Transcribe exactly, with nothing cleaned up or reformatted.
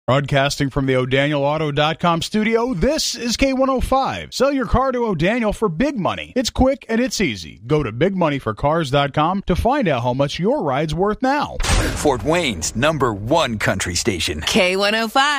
Broadcasting from the O'Daniel Auto dot com studio, this is K one oh five. Sell your car to O'Daniel for big money. It's quick and it's easy. Go to big money for cars dot com to find out how much your ride's worth now. Fort Wayne's number one country station. K one oh five.